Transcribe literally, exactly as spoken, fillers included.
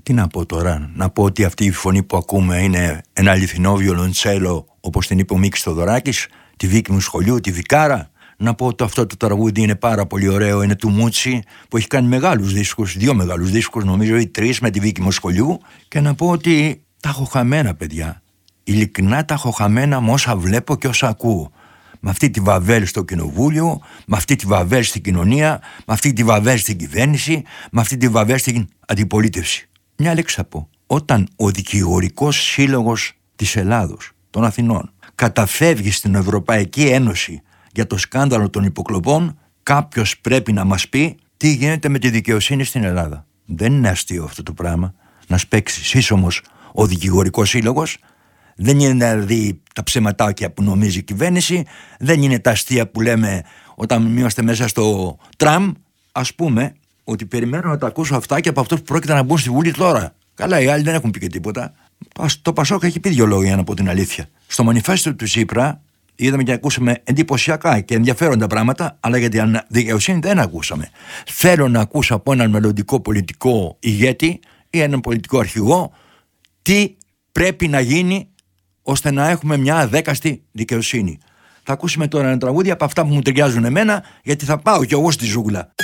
Τι να πω τώρα, να πω ότι αυτή η φωνή που ακούμε είναι ένα αληθινό βιολοντσέλο, όπως την είπε ο Μίκης Θοδωράκης, τη δίκη μου σχολείου, τη Βικάρα. Να πω ότι αυτό το τραγούδι είναι πάρα πολύ ωραίο, είναι του Μούτσι, που έχει κάνει μεγάλους δίσκους, δύο μεγάλους δίσκους νομίζω, ή τρεις με τη δίκη μου σχολείου. Και να πω ότι τα έχω χαμένα, παιδιά. Ειλικρινά τα έχω χαμένα με όσα βλέπω και όσα ακούω. Με αυτή τη βαβέλ στο κοινοβούλιο, με αυτή τη βαβέλ στην κοινωνία, με αυτή τη βαβέλ στην κυβέρνηση, με αυτή τη βαβέλ στην αντιπολίτευση. Μια λέξη θα πω. Όταν ο Δικηγορικός Σύλλογος της Ελλάδος, των Αθηνών, καταφεύγει στην Ευρωπαϊκή Ένωση για το σκάνδαλο των υποκλοπών, κάποιος πρέπει να μας πει τι γίνεται με τη δικαιοσύνη στην Ελλάδα. Δεν είναι αστείο αυτό το πράγμα. Να σπέξει σύσσωμος ο Δικηγορικός Σύλλογος. Δεν είναι δηλαδή τα ψεματάκια που νομίζει η κυβέρνηση, δεν είναι τα αστεία που λέμε όταν είμαστε μέσα στο τραμ. Ας πούμε ότι περιμένω να τα ακούσω αυτά και από αυτούς που πρόκειται να μπουν στη Βουλή τώρα. Καλά, οι άλλοι δεν έχουν πει και τίποτα. Το Πασόκ έχει πει δύο λόγια, να πω την αλήθεια. Στο μανιφέστο του Τσίπρα είδαμε και ακούσαμε εντυπωσιακά και ενδιαφέροντα πράγματα, αλλά για την δικαιοσύνη δεν ακούσαμε. Θέλω να ακούσω από έναν μελλοντικό πολιτικό ηγέτη ή έναν πολιτικό αρχηγό τι πρέπει να γίνει ώστε να έχουμε μια αδέκαστη δικαιοσύνη. Θα ακούσουμε τώρα ένα τραγούδι από αυτά που μου ταιριάζουν εμένα, γιατί θα πάω κι εγώ στη ζούγκλα.